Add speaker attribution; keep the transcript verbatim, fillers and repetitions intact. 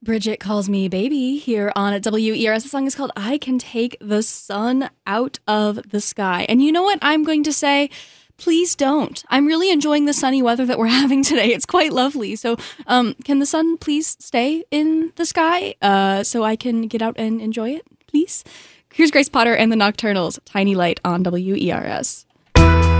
Speaker 1: Bridget Calls Me Baby here on W E R S. The song is called I Can Take the Sun Out of the Sky. And you know what I'm going to say? Please don't. I'm really enjoying the sunny weather that we're having today. It's quite lovely. So um, can the sun please stay in the sky uh, so I can get out and enjoy it, please? Here's Grace Potter and the Nocturnals, Tiny Light on W E R S.